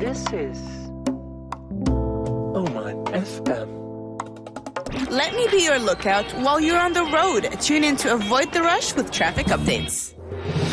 This is Oman FM. Let me be your lookout while you're on the road. Tune in to avoid the rush with traffic updates.